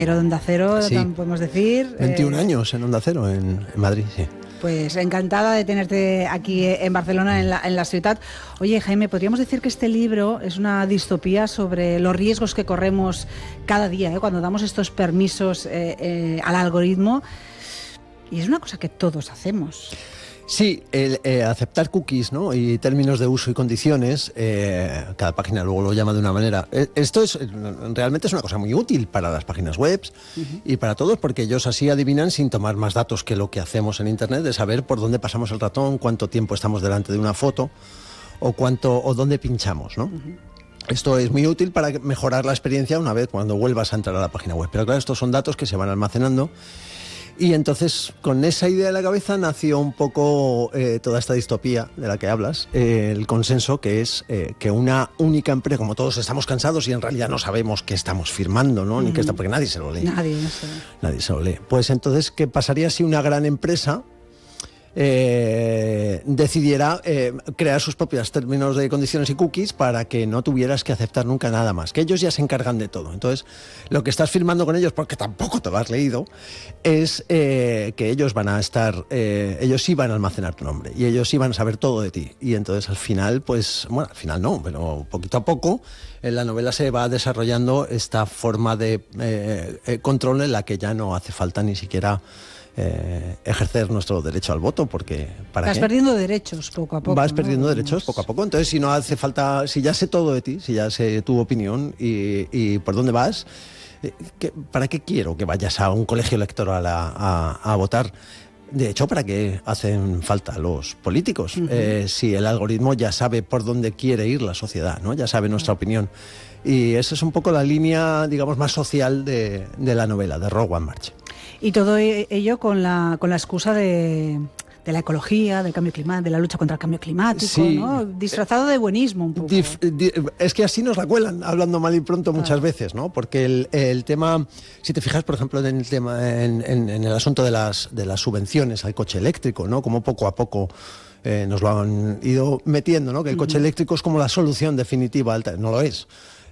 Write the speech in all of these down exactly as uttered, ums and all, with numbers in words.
Pero de Onda Cero, Sí. podemos decir. veintiún eh, años en Onda Cero, en, en Madrid, sí. Pues encantada de tenerte aquí en Barcelona, en la, en la ciudad. Oye, Jaime, ¿podríamos decir que este libro es una distopía sobre los riesgos que corremos cada día, eh, cuando damos estos permisos eh, eh, al algoritmo? Y es una cosa que todos hacemos. Sí, el eh, aceptar cookies, ¿no? Y términos de uso y condiciones, eh, cada página luego lo llama de una manera. Eh, esto es realmente es una cosa muy útil para las páginas web uh-huh. y para todos, porque ellos así adivinan sin tomar más datos que lo que hacemos en Internet, de saber por dónde pasamos el ratón, cuánto tiempo estamos delante de una foto o cuánto o dónde pinchamos, ¿no? Uh-huh. Esto es muy útil para mejorar la experiencia una vez cuando vuelvas a entrar a la página web. Pero claro, estos son datos que se van almacenando. Y entonces, con esa idea en la cabeza, nació un poco eh, toda esta distopía de la que hablas, eh, el consenso, que es eh, que una única empresa, como todos estamos cansados y en realidad no sabemos qué estamos firmando, ¿no? Mm. Ni qué está, porque nadie se lo lee. Nadie, no sé. Nadie se lo lee. Pues entonces, ¿qué pasaría si una gran empresa Eh, decidiera eh, crear sus propios términos de condiciones y cookies para que no tuvieras que aceptar nunca nada más, que ellos ya se encargan de todo? Entonces, lo que estás firmando con ellos, porque tampoco te lo has leído, es eh, que ellos van a estar, eh, ellos sí van a almacenar tu nombre y ellos sí van a saber todo de ti. Y entonces al final, pues, bueno, al final no, pero poquito a poco en la novela se va desarrollando esta forma de eh, eh, control en la que ya no hace falta ni siquiera Eh, ejercer nuestro derecho al voto, porque ¿para Vas qué? perdiendo derechos poco a poco. Vas ¿no? perdiendo derechos poco a poco. Entonces, si no hace falta, si ya sé todo de ti, si ya sé tu opinión y, y por dónde vas, ¿qué, ¿para qué quiero que vayas a un colegio electoral a, a, a votar? De hecho, ¿para qué hacen falta los políticos? Uh-huh. Eh, si el algoritmo ya sabe por dónde quiere ir la sociedad, ¿no? Ya sabe nuestra uh-huh. opinión. Y esa es un poco la línea, digamos, más social de, de la novela, de Rogue One March. Y todo ello con la, con la excusa de, de la ecología, del cambio climático, de la lucha contra el cambio climático, sí. ¿no? Disfrazado de buenismo un poco. Dif, di, es que así nos la cuelan, hablando mal y pronto muchas ah. veces, ¿no? Porque el, el tema, si te fijas, por ejemplo, en el tema, en, en, en el asunto de las, de las subvenciones al coche eléctrico, ¿no? Como poco a poco eh, nos lo han ido metiendo, ¿no? Que el coche uh-huh. eléctrico es como la solución definitiva, no lo es.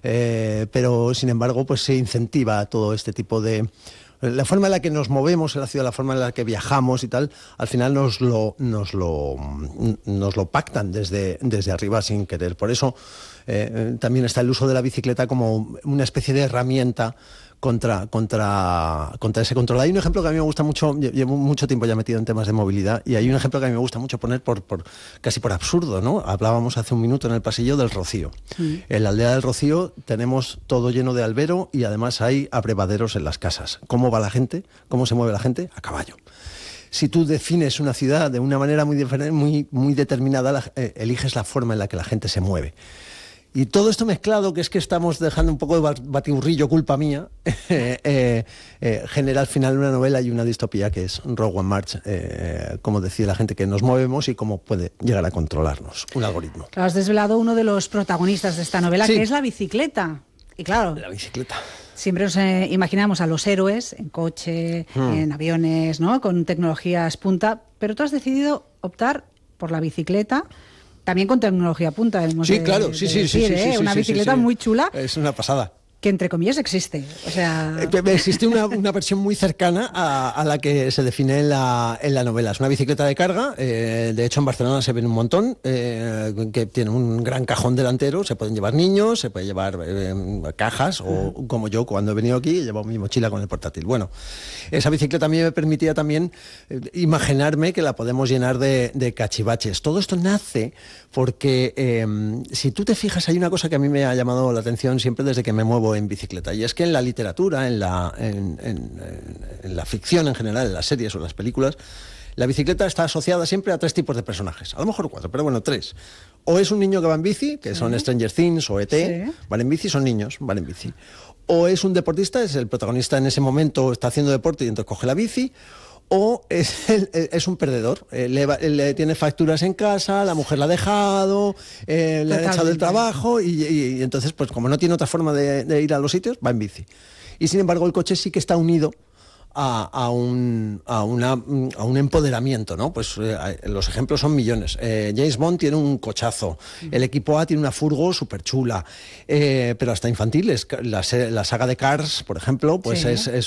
Eh, pero, sin embargo, pues se incentiva todo este tipo de... La forma en la que nos movemos en la ciudad, la forma en la que viajamos y tal, al final nos lo, nos lo, nos lo pactan desde, desde arriba sin querer. Por eso eh, también está el uso de la bicicleta como una especie de herramienta contra, contra, contra ese control. Hay un ejemplo que a mí me gusta mucho, llevo mucho tiempo ya metido en temas de movilidad, y hay un ejemplo que a mí me gusta mucho poner por, por casi por absurdo, ¿no? Hablábamos hace un minuto en el pasillo del Rocío. Mm. En la aldea del Rocío tenemos todo lleno de albero y además hay abrevaderos en las casas. ¿Cómo va la gente? ¿Cómo se mueve la gente? A caballo. Si tú defines una ciudad de una manera muy diferente, muy, muy determinada, la, eh, eliges la forma en la que la gente se mueve. Y todo esto mezclado, que es que estamos dejando un poco de batiburrillo, culpa mía, eh, eh, eh, genera al final una novela y una distopía que es Rogue One March, eh, como decía la gente, que nos movemos y cómo puede llegar a controlarnos un algoritmo. Claro, has desvelado uno de los protagonistas de esta novela, sí. que es la bicicleta. Y claro, la bicicleta. Siempre nos eh, imaginamos a los héroes en coche, hmm. en aviones, ¿no? Con tecnologías punta, pero tú has decidido optar por la bicicleta. También con tecnología punta, hemos Sí, de, claro, de sí, sí, decir, sí, ¿eh? sí. Una sí, bicicleta sí, sí. muy chula. Es una pasada. Que entre comillas existe. O sea... Existe una, una versión muy cercana a, a la que se define en la, en la novela. Es una bicicleta de carga, eh, de hecho en Barcelona se ven un montón, eh, que tiene un gran cajón delantero, se pueden llevar niños, se puede llevar eh, cajas, o como yo cuando he venido aquí he llevado mi mochila con el portátil. Bueno, esa bicicleta a mí me permitía también eh, imaginarme que la podemos llenar de, de cachivaches. Todo esto nace porque eh, si tú te fijas, hay una cosa que a mí me ha llamado la atención siempre desde que me muevo en bicicleta, y es que en la literatura, en la, en, en, en la ficción en general, en las series o en las películas, la bicicleta está asociada siempre a tres tipos de personajes, a lo mejor cuatro, pero bueno, tres. O es un niño que va en bici, que son sí. Stranger Things o E T, sí. van en bici, son niños, van en bici. O es un deportista, es el protagonista en ese momento, está haciendo deporte y entonces coge la bici. O es, el, es un perdedor, eh, le, le tiene facturas en casa, la mujer la ha dejado, eh, le han echado del trabajo y, y, y entonces, pues como no tiene otra forma de, de ir a los sitios, va en bici. Y sin embargo el coche sí que está unido a, a, un, a, una, a un empoderamiento, ¿no? Pues eh, los ejemplos son millones. Eh, James Bond tiene un cochazo, el equipo A tiene una furgo súper chula, eh, pero hasta infantiles. La, la saga de Cars, por ejemplo, pues sí. es, es